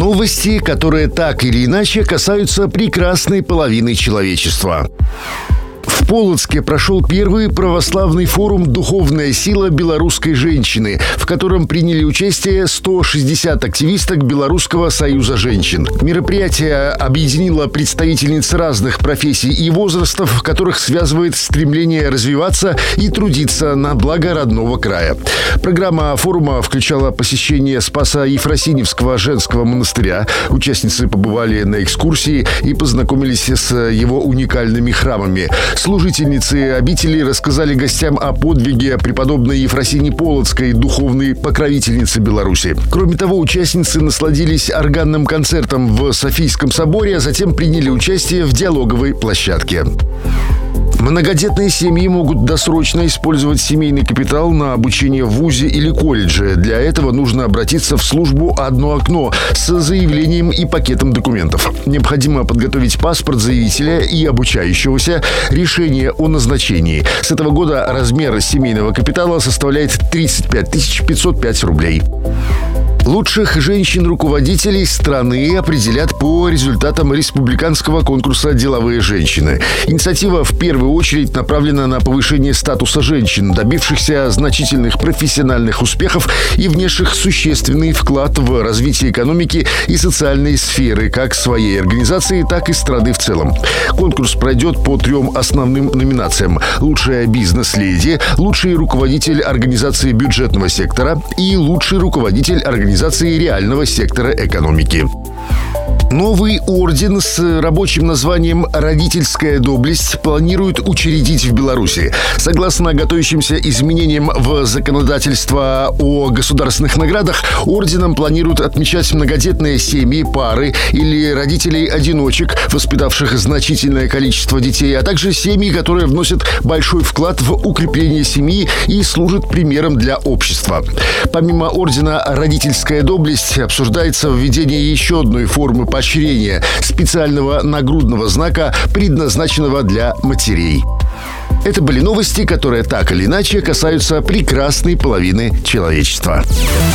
Новости, которые так или иначе касаются прекрасной половины человечества. В Полоцке прошел первый православный форум «Духовная сила белорусской женщины», в котором приняли участие 160 активисток Белорусского союза женщин. Мероприятие объединило представительниц разных профессий и возрастов, которых связывает стремление развиваться и трудиться на благо родного края. Программа форума включала посещение Спасо-Ефросиньевского женского монастыря. Участницы побывали на экскурсии и познакомились с его уникальными храмами. Служительницы обители рассказали гостям о подвиге преподобной Ефросинии Полоцкой, духовной покровительницы Беларуси. Кроме того, участницы насладились органным концертом в Софийском соборе, а затем приняли участие в диалоговой площадке. Многодетные семьи могут досрочно использовать семейный капитал на обучение в вузе или колледже. Для этого нужно обратиться в службу «Одно окно» с заявлением и пакетом документов. Необходимо подготовить паспорт заявителя и обучающегося, решение о назначении. С этого года размер семейного капитала составляет 35 505 рублей. Лучших женщин-руководителей страны определят по результатам республиканского конкурса «Деловые женщины». Инициатива в первую очередь направлена на повышение статуса женщин, добившихся значительных профессиональных успехов и внесших существенный вклад в развитие экономики и социальной сферы как своей организации, так и страны в целом. Конкурс пройдет по 3 основным номинациям: лучшая бизнес-леди, лучший руководитель организации бюджетного сектора и лучший руководитель организации реального сектора экономики. Новый орден с рабочим названием «Родительская доблесть» планируют учредить в Беларуси. Согласно готовящимся изменениям в законодательство о государственных наградах, орденом планируют отмечать многодетные семьи, пары или родителей-одиночек, воспитавших значительное количество детей, а также семьи, которые вносят большой вклад в укрепление семьи и служат примером для общества. Помимо ордена «Родительская доблесть» обсуждается введение еще одной формы поощрения – специального нагрудного знака, предназначенного для матерей. Это были новости, которые так или иначе касаются прекрасной половины человечества.